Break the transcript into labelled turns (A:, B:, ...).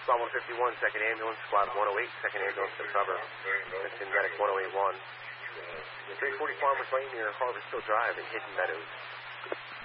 A: Squad 151, second ambulance. Squad 108, second ambulance to cover. That's in medic 1081. 340 Farmers Lane near Harvest Hill Drive in Hidden Meadows.